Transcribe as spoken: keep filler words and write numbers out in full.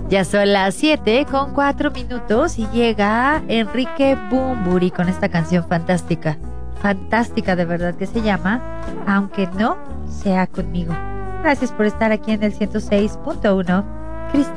Ya son las siete con cuatro minutos y llega Enrique Bunbury con esta canción fantástica. Fantástica de verdad, que se llama Aunque no sea conmigo. Gracias por estar aquí en el ciento seis punto uno.